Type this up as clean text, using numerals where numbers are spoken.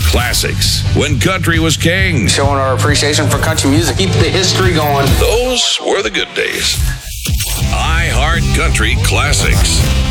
classics. When country was king. Showing our appreciation for country music. Keep the history going. Those were the good days. iHeart Country Classics.